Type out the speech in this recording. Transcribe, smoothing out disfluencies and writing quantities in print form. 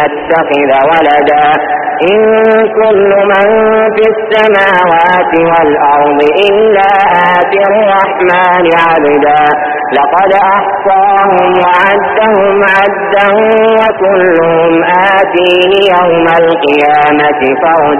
يتخذ ولدا إن كل من في السماوات والأرض إلا آتي الرحمن عبدا لقد أحصاهم وعدهم عدا وكلهم آتيه يوم القيامة فردا